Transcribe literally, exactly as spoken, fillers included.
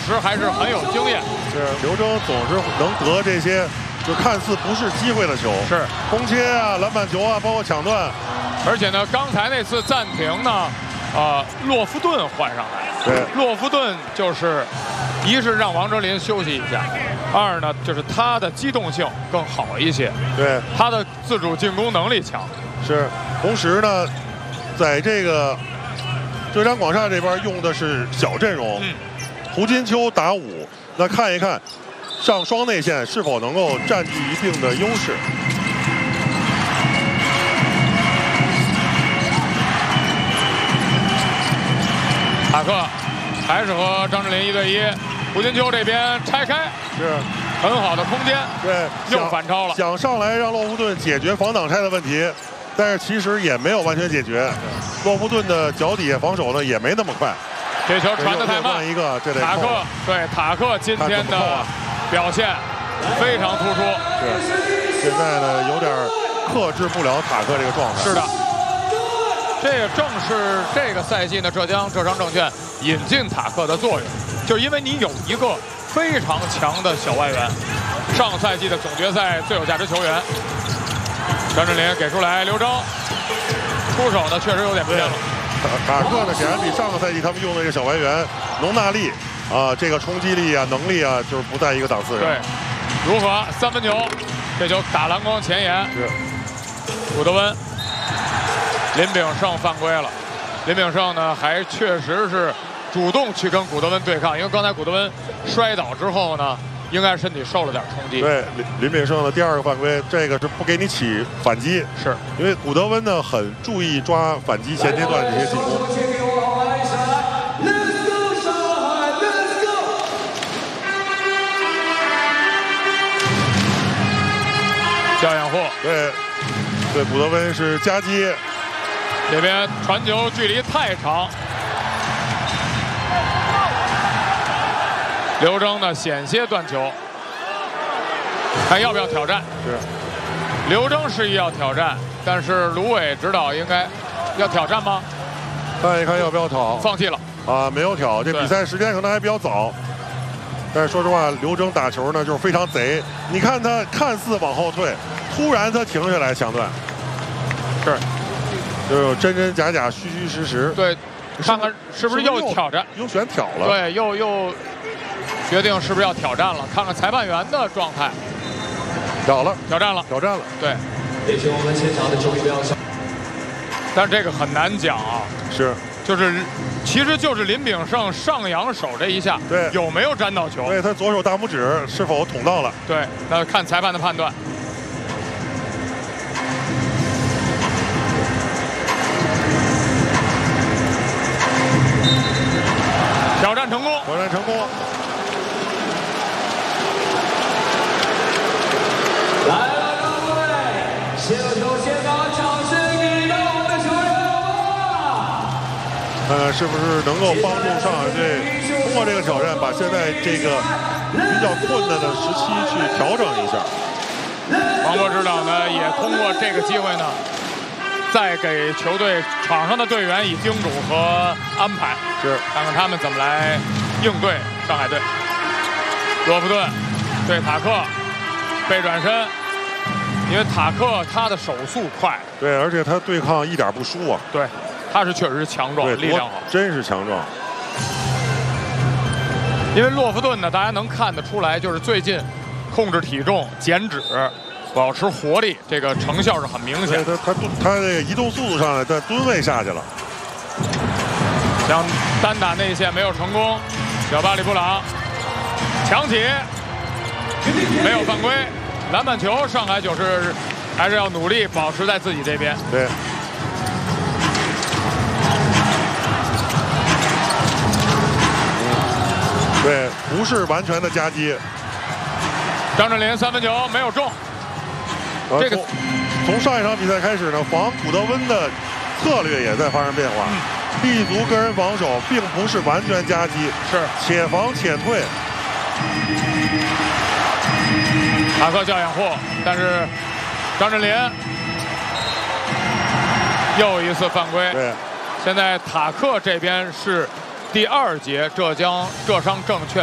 实还是很有经验。 是刘铮总是能得这些就看似不是机会的球， 是空切啊、篮板球啊，包括抢断。 而且呢，刚才那次暂停呢，呃，洛夫顿换上来。 对， 洛夫顿就是一是让王哲林休息一下，二呢就是他的机动性更好一些， 对， 他的自主进攻能力强。 是，同时呢，在这个浙江广厦这边用的是小阵容， 嗯， 胡金秋打五，那看一看上双内线是否能够占据一定的优势。 塔克还是和张智霖一对一，胡金秋这边拆开， 是很好的空间， 对， 又反超了， 想上来让洛夫顿解决防挡拆的问题，但是其实也没有完全解决。洛夫顿的脚底下防守呢也没那么快， 这球传得太慢。 一个，这得塔克对塔克今天的表现非常突出。 是，现在呢有点克制不了塔克这个状态。 是的。这也正是这个赛季呢，浙江浙商证券引进塔克的作用，就是因为你有一个非常强的小外援，上赛季的总决赛最有价值球员。张智霖给出来，刘铮出手呢确实有点偏了。 塔克呢显然比上个赛季他们用的这个小外援农纳利啊，这个冲击力啊、能力啊，就是不在一个档次上。 对，如何三分球？这球打篮筐前沿， 是古德温。林炳胜犯规了，林炳胜呢还确实是主动去跟古德温对抗，因为刚才古德温摔倒之后呢，应该身体受了点冲击。 对，林林炳胜的第二个犯规，这个是不给你起反击， 是因为古德温呢很注意抓反击前阶段这些进攻。 焦养护， 对，对，古德温是夹击。 这边传球距离太长，刘铮呢险些断球，看要不要挑战？ 是， 刘铮示意要挑战，但是卢伟指导应该要挑战吗？ 看一看要不要挑？ 放弃了啊，没有挑。这比赛时间可能还比较早，但是说实话，刘铮打球呢就是非常贼。你看他看似往后退，突然他停下来抢断， 是。 就真真假假、虚虚实实。 对，看看是不是又挑战？ 又选挑了。 对，又又决定是不是要挑战了？看看裁判员的状态。 挑了， 挑战了， 挑战了。 对。 也请我们现场的球迷不要笑。 但这个很难讲啊。 是。 就是，其实就是林炳胜上扬手这一下， 对， 有没有沾到球？ 对，他左手大拇指是否捅到了？ 对，那看裁判的判断。挑战成功， 挑战成功。 来了，各位，先手先把掌声给到我们的球员吧。 呃，是不是能够帮助上海队通过这个挑战，把现在这个比较困难的时期去调整一下？ 王波指导呢，也通过这个机会呢，再给球队场上的队员以叮嘱和安排， 是看看他们怎么来应对上海队。罗夫顿对塔克背转身，因为塔克他的手速快， 对，而且他对抗一点不输啊。 对，他是确实是强壮，力量好， 真是强壮。 因为洛夫顿呢，大家能看得出来，就是最近控制体重、减脂。保持活力，这个成效是很明显。 他他他这个移动速度上来，但吨位下去了。 想单打内线没有成功，小巴里布朗抢起，没有犯规，篮板球，上海九是还是要努力保持在自己这边。 对。对，不是完全的夹击。 张智霖三分球没有中。这个从上一场比赛开始呢，防古德温的策略也在发生变化，立足个人防守，并不是完全夹击， 是且防且退。 塔克叫掩护，但是张智霖又一次犯规。 对， 现在塔克这边是第二节浙江浙商证券